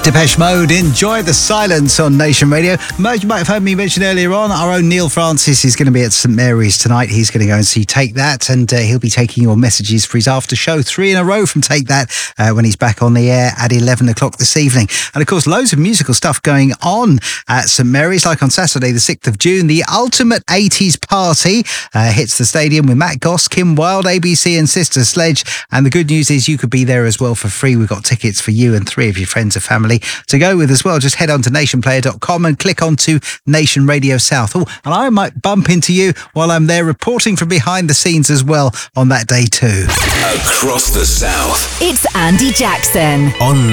Depeche Mode, Enjoy the Silence on Nation Radio. You might have heard me mention earlier on, our own Neil Francis is going to be at St Mary's tonight. He's going to go and see Take That, and he'll be taking your messages for his after show, 3 in a row from Take That, when he's back on the air at 11 o'clock this evening. And of course, loads of musical stuff going on at St Mary's, like on Saturday the 6th of June. The Ultimate 80s Party hits the stadium with Matt Goss, Kim Wilde, ABC and Sister Sledge. And the good news is you could be there as well for free. We've got tickets for you and 3 of your friends or family to go with as well. Just head on to nationplayer.com and click on to Nation Radio South. Oh, and I might bump into you while I'm there reporting from behind the scenes as well on that day too. Across the South. It's Andy Jackson on